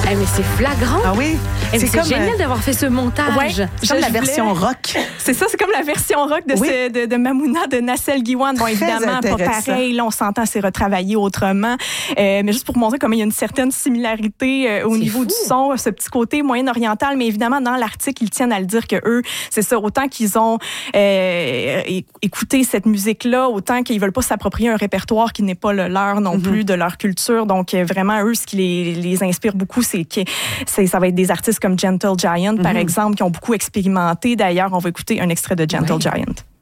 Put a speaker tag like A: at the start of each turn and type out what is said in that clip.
A: mais c'est flagrant.
B: Ah oui?
A: C'est génial d'avoir fait ce montage.
B: Ouais, c'est comme la version rock.
C: C'est ça, c'est comme la version rock de Mamouna de Nassel Guiwan. Bon, évidemment, pas pareil. Là, on s'entend, c'est retravaillé autrement. Mais juste pour montrer comment il y a une certaine similarité au niveau du son, ce petit côté moyen-oriental. Mais évidemment, dans l'article, ils tiennent à le dire que eux, c'est ça, autant qu'ils ont écouté cette musique-là, autant qu'ils veulent pas s'approprier un répertoire qui n'est pas le leur non plus, de leur culture. Donc, vraiment, eux, ce qui les inspire beaucoup, ça va être des artistes comme Gentle Giant, par exemple, qui ont beaucoup expérimenté. D'ailleurs, on va écouter un extrait de Gentle Giant.